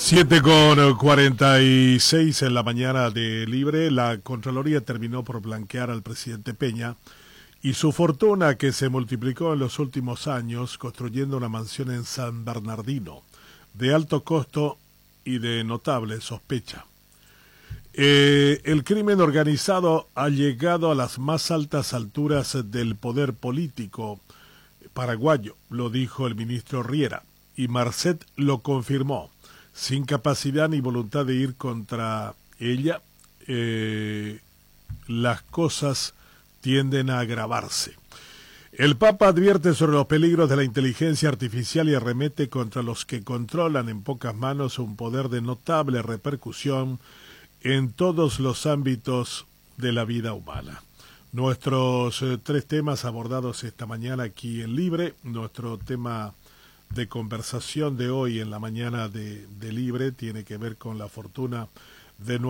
7:46 en la mañana de Libre. La Contraloría terminó por blanquear al presidente Peña y su fortuna, que se multiplicó en los últimos años construyendo una mansión en San Bernardino de alto costo y de notable sospecha. El crimen organizado ha llegado a las más altas alturas del poder político paraguayo, lo dijo el ministro Riera, y Marcet lo confirmó. Sin capacidad ni voluntad de ir contra ella, las cosas tienden a agravarse. El Papa advierte sobre los peligros de la inteligencia artificial y arremete contra los que controlan en pocas manos un poder de notable repercusión en todos los ámbitos de la vida humana. Nuestros tres temas abordados esta mañana aquí en Libre. Nuestro tema de conversación de hoy en la mañana de Libre tiene que ver con la fortuna de